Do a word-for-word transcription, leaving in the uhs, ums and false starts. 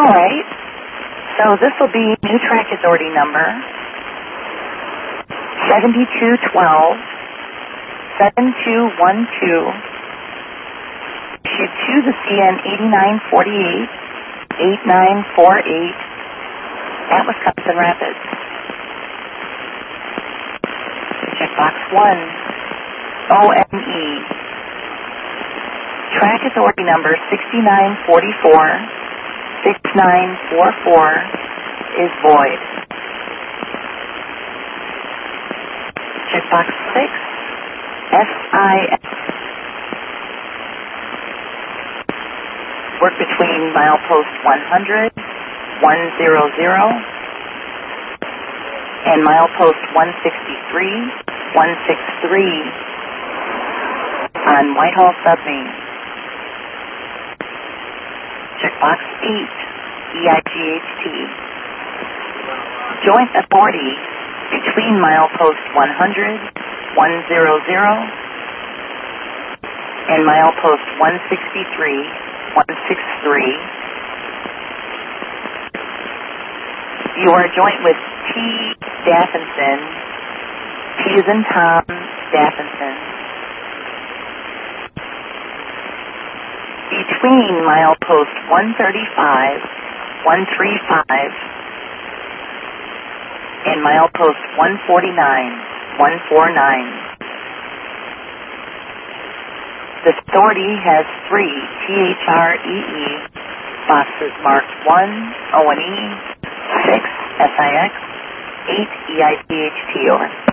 All right. So this will be new track authority number seventy-two twelve, seven two one two. Issued to the C N eighty-nine forty-eight, eighty-nine forty-eight at Wisconsin Rapids. Checkbox one, O M E. Track authority number sixty-nine forty-four, sixty-nine forty-four is void. Checkbox six, S I S. Work between milepost one hundred, one hundred, and milepost one sixty-three, one sixty-three on Whitehall Submain. Checkbox eight, E I G H T. Joint authority between milepost one hundred, one hundred, and milepost one sixty-three, one sixty-three. You are joint with T. Staffinson. T is in Tom, Staffinson. Between milepost one thirty-five, one thirty-five, and milepost one forty-nine, one forty-nine. The authority has three T H R E E boxes marked one, O and E, six, S I X, eight, E I G H T, over.